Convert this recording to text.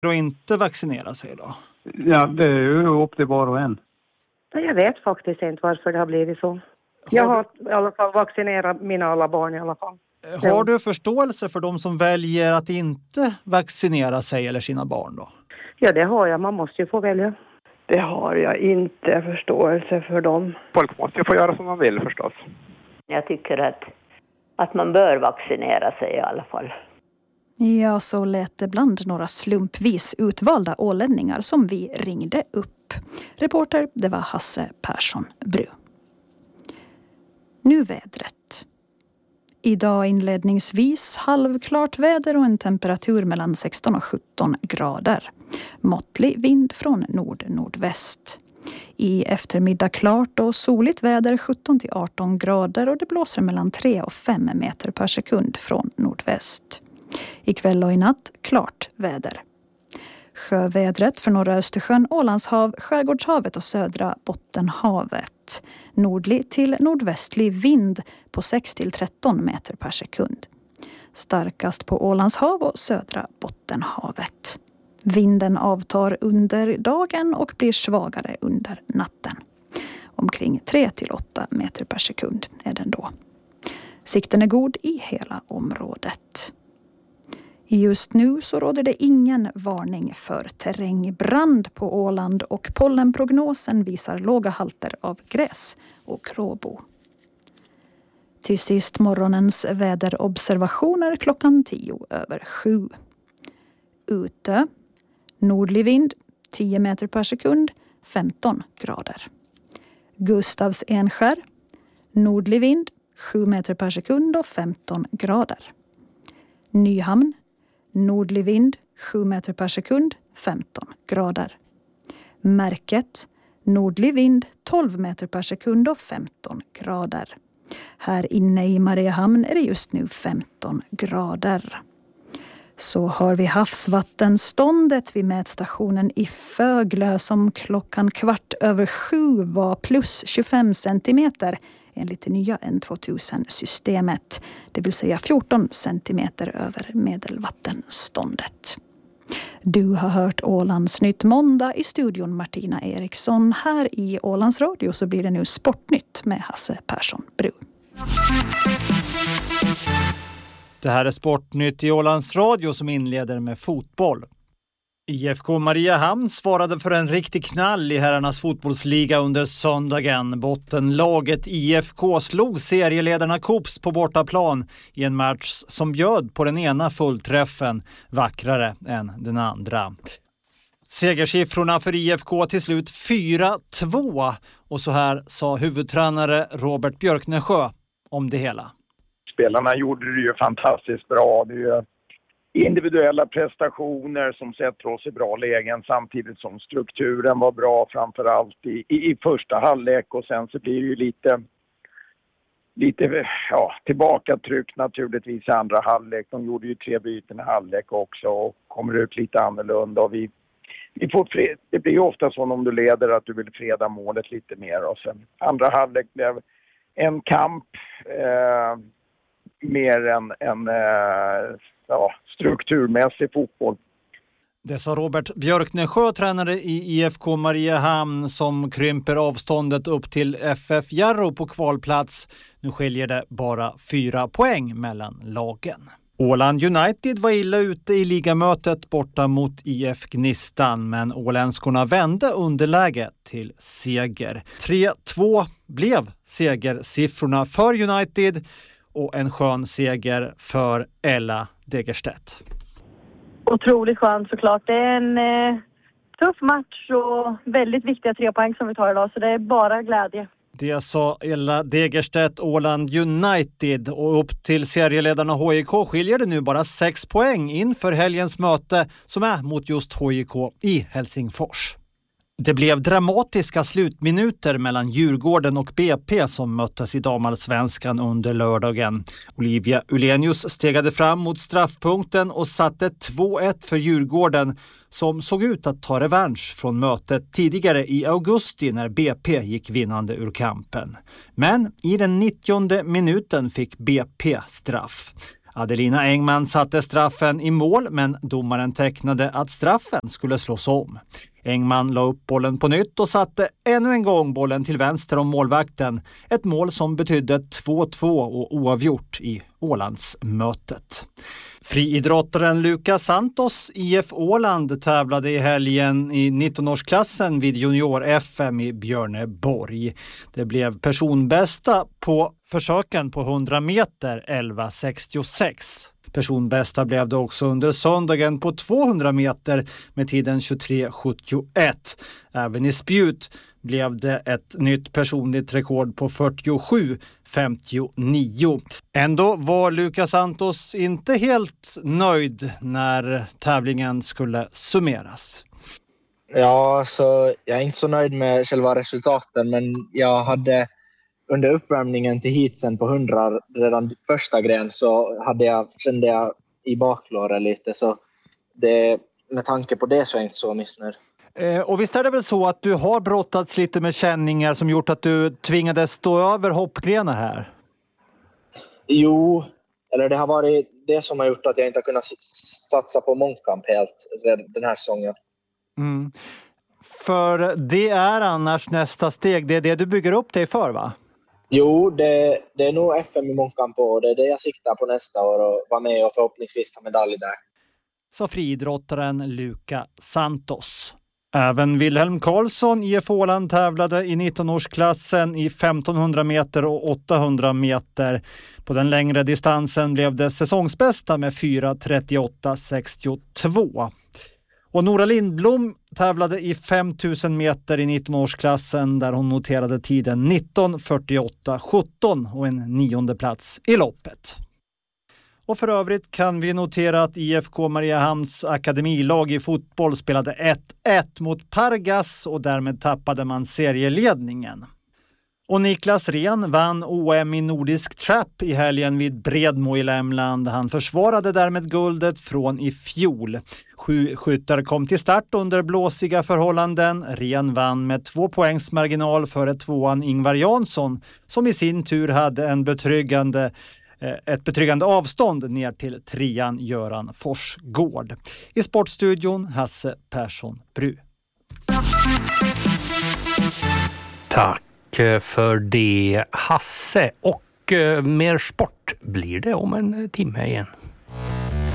Och inte vaccinera sig då? Ja, det är ju upp till var och en. Jag vet faktiskt inte varför det har blivit så. Jag har i alla fall vaccinerat mina alla barn i alla fall. Har du förståelse för de som väljer att inte vaccinera sig eller sina barn då? Ja, det har jag. Man måste ju få välja. Det har jag inte förståelse för dem. Folk måste ju få göra som de vill förstås. Jag tycker att man bör vaccinera sig i alla fall. Ja, så lät det bland några slumpvis utvalda ålänningar som vi ringde upp. Reporter, det var Hasse Persson Bru. Nu vädret. Idag inledningsvis halvklart väder och en temperatur mellan 16 och 17 grader. Måttlig vind från nord-nordväst. I eftermiddag klart och soligt väder 17 till 18 grader och det blåser mellan 3 och 5 meter per sekund från nordväst. Ikväll och i natt klart väder. Sjövädret för norra Östersjön, Ålandshav, Skärgårdshavet och södra Bottenhavet. Nordlig till nordvästlig vind på 6 till 13 meter per sekund. Starkast på Ålandshav och södra Bottenhavet. Vinden avtar under dagen och blir svagare under natten. Omkring 3 till 8 meter per sekund är den då. Sikten är god i hela området. Just nu så råder det ingen varning för terrängbrand på Åland och pollenprognosen visar låga halter av gräs och gråbo. Till sist morgonens väderobservationer klockan 7:10. Ute, nordlig vind 10 meter per sekund, 15 grader. Gustavs Enskär, nordlig vind 7 meter per sekund och 15 grader. Nyhamn, nordlig vind 7 meter per sekund, 15 grader. Märket, nordlig vind 12 meter per sekund och 15 grader. Här inne i Mariehamn är det just nu 15 grader. Så har vi havsvattenståndet vid mätstationen i Föglö som klockan 6:15 var plus 25 centimeter enligt det nya N2000-systemet. Det vill säga 14 centimeter över medelvattenståndet. Du har hört Ålandsnytt måndag i studion Martina Eriksson. Här i Ålands Radio så blir det nu Sportnytt med Hasse Persson Bru. Det här är Sportnytt i Ålands Radio som inleder med fotboll. IFK Mariehamn svarade för en riktig knall i herrarnas fotbollsliga under söndagen. Bottenlaget IFK slog serieledarna Kops på bortaplan i en match som bjöd på den ena fullträffen vackrare än den andra. Segersiffrorna för IFK till slut 4-2 och så här sa huvudtränare Robert Björknesjö om det hela. Spelarna gjorde det ju fantastiskt bra. Det är ju individuella prestationer som sätter oss i bra lägen samtidigt som strukturen var bra framförallt i första halvlek och sen så blir det ju lite tillbakatryck naturligtvis i andra halvlek. De gjorde ju 3 byten i halvlek också och kommer ut lite annorlunda och vi får det blir ju ofta så om du leder att du vill freda målet lite mer och sen andra halvlek blev en kamp mer än strukturmässig fotboll. Det sa Robert Björknesjö, tränare i IFK Mariehamn som krymper avståndet upp till FF Jarro på kvalplats. Nu skiljer det bara 4 poäng mellan lagen. Åland United var illa ute i ligamötet borta mot IF Gnistan men åländskorna vände underläge till seger. 3-2 blev segersiffrorna för United och en skön seger för Ella Degerstedt. Otroligt skönt såklart. Det är en tuff match och väldigt viktiga 3 poäng som vi tar idag så det är bara glädje. Det sa Ella Degerstedt, Åland United och upp till serieledarna HIK skiljer det nu bara 6 poäng inför helgens möte som är mot just HIK i Helsingfors. Det blev dramatiska slutminuter mellan Djurgården och BP som möttes i damallsvenskan under lördagen. Olivia Ulenius stegade fram mot straffpunkten och satte 2-1 för Djurgården som såg ut att ta revansch från mötet tidigare i augusti när BP gick vinnande ur kampen. Men i den 90:e minuten fick BP straff. Adelina Engman satte straffen i mål, men domaren tecknade att straffen skulle slås om. Engman la upp bollen på nytt och satte ännu en gång bollen till vänster om målvakten. Ett mål som betydde 2-2 och oavgjort i Ålandsmötet. Friidrottaren Lucas Santos, IF Åland, tävlade i helgen i 19-årsklassen vid junior-FM i Björneborg. Det blev personbästa på försöken på 100 meter 11.66. Personbästa blev det också under söndagen på 200 meter med tiden 23.71. Även i spjut blev det ett nytt personligt rekord på 47.59. Ändå var Lucas Santos inte helt nöjd när tävlingen skulle summeras. Ja, så jag är inte så nöjd med själva resultaten, men jag hade under uppvärmningen till heatsen på 100 redan första gren så kände jag i baklåret lite, så det, med tanke på det så är jag inte så missnöjd. Och visst är det väl så att du har brottats lite med känningar som gjort att du tvingades stå över hoppgrenar här? Jo, eller det har varit det som har gjort att jag inte har kunnat satsa på mångkamp helt den här säsongen. Mm. För det är annars nästa steg, det är det du bygger upp dig för, va? Jo, det är nog FM i mångkamp och det är det jag siktar på nästa år och vara med och förhoppningsvis ta medalj där. Så friidrottaren Lucas Santos. Även Wilhelm Karlsson, IF Åland, tävlade i 19-årsklassen i 1500 meter och 800 meter. På den längre distansen blev det säsongsbästa med 4.38.62. Och Nora Lindblom tävlade i 5000 meter i 19-årsklassen där hon noterade tiden 19.48.17 och en 9:e plats i loppet. Och för övrigt kan vi notera att IFK Mariehamns akademilag i fotboll spelade 1-1 mot Pargas och därmed tappade man serieledningen. Och Niklas Rehn vann OM i nordisk trap i helgen vid Bredmo i Lämland. Han försvarade därmed guldet från i fjol. 7 skyttar kom till start under blåsiga förhållanden. Rehn vann med 2 poängs marginal före tvåan Ingvar Jansson, som i sin tur hade ett betryggande avstånd ner till trean Göran Forsgård. I sportstudion Hasse Persson Bru. Tack för det, Hasse, och mer sport blir det om en timme igen.